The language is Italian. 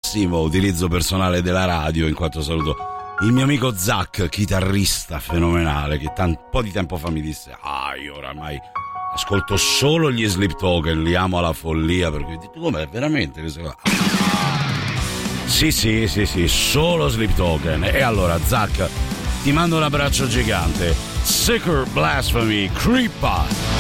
pessimo utilizzo personale della radio, in quanto saluto il mio amico Zach, chitarrista fenomenale, che un po' di tempo fa mi disse: io oramai ascolto solo gli Sleep Token, li amo alla follia. Per cui tu com'è veramente? Sì, solo Sleep Token. E allora Zach, ti mando un abbraccio gigante. Sicker Blasphemy, Creepa.